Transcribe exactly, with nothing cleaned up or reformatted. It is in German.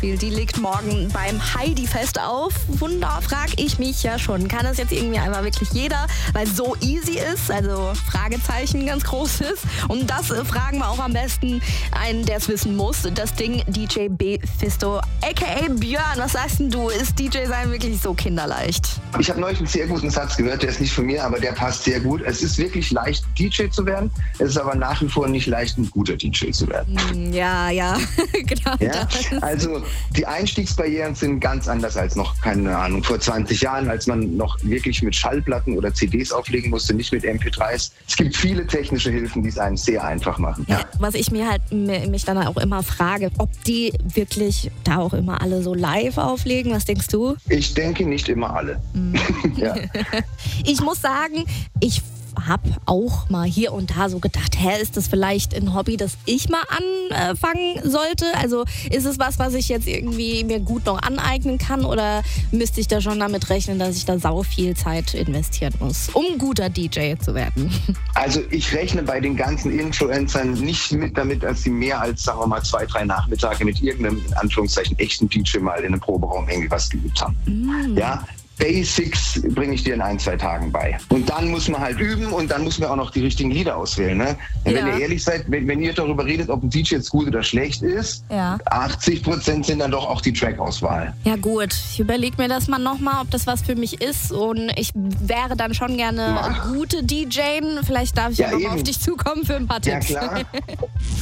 Die legt morgen beim Heidi-Fest auf. Wunder, frage ich mich ja schon. Kann das jetzt irgendwie einmal wirklich jeder, weil es so easy ist, also Fragezeichen ganz groß ist. Und das äh, fragen wir auch am besten einen, der es wissen muss. Das Ding D J Befisto, aka Björn. Was sagst denn du? Ist D J sein wirklich so kinderleicht? Ich habe neulich einen sehr guten Satz gehört, der ist nicht von mir, aber der passt sehr gut. Es ist wirklich leicht, D J zu werden. Es ist aber nach wie vor nicht leicht, ein guter D J zu werden. Ja, ja, genau. Ja? Also die Einstiegsbarrieren sind ganz anders als noch, keine Ahnung, vor zwanzig Jahren, als man noch wirklich mit Schallplatten oder C Ds auflegen musste, nicht mit M P drei s. Es gibt viele technische Hilfen, die es einem sehr einfach machen. Ja. Was ich mir halt mich dann auch immer frage, ob die wirklich da auch immer alle so live auflegen. Was denkst du? Ich denke nicht immer alle. Mhm. Ja. Ich muss sagen, ich habe auch mal hier und da so gedacht, hä, ist das vielleicht ein Hobby, das ich mal anfangen sollte? Also ist es was, was ich jetzt irgendwie mir gut noch aneignen kann, oder müsste ich da schon damit rechnen, dass ich da sau viel Zeit investieren muss, um ein guter D J zu werden? Also ich rechne bei den ganzen Influencern nicht mit damit, dass sie mehr als, sagen wir mal, zwei, drei Nachmittage mit irgendeinem, in Anführungszeichen, echten D J mal in einem Proberaum irgendwie was geübt haben. Mm. Ja. Basics bringe ich dir in ein, zwei Tagen bei. Und dann muss man halt üben und dann muss man auch noch die richtigen Lieder auswählen. Ne? Ja. Wenn ihr ehrlich seid, wenn, wenn ihr darüber redet, ob ein D J jetzt gut oder schlecht ist, ja. achtzig Prozent sind dann doch auch die Trackauswahl. Ja gut, ich überlege mir das mal nochmal, ob das was für mich ist, und ich wäre dann schon gerne Mach. gute D J. Vielleicht darf ich ja, ja noch auf dich zukommen für ein paar Tipps. Ja, klar.